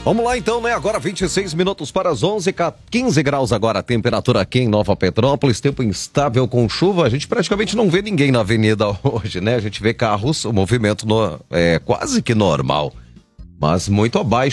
Vamos lá então, né? Agora 26 minutos para as 11, 15 graus agora a temperatura aqui em Nova Petrópolis, tempo instável com chuva, a gente praticamente não vê ninguém na avenida hoje, né? A gente vê carros, o movimento é quase que normal, mas muito abaixo